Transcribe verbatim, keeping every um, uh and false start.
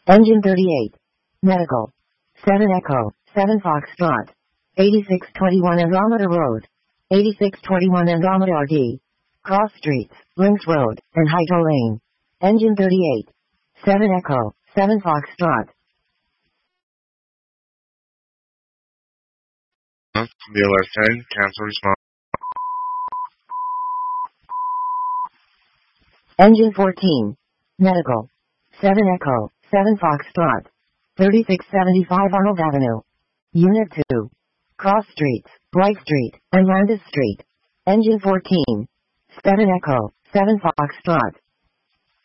Engine thirty-eight. Medical. seven Echo, seven Foxtrot. eighty-six twenty-one Andromeda Road. eighty-six twenty-one Andromeda R D. Cross Streets, Links Road, and Hydro Lane. Engine thirty-eight. seven Echo, seven Foxtrot. B L S ten, cancel response. Engine fourteen. Medical. seven Echo, seven Foxtrot. thirty-six seventy-five Arnold Avenue. Unit two. Cross Streets, Bright Street, and Landis Street. Engine fourteen. seven Echo, seven Foxtrot.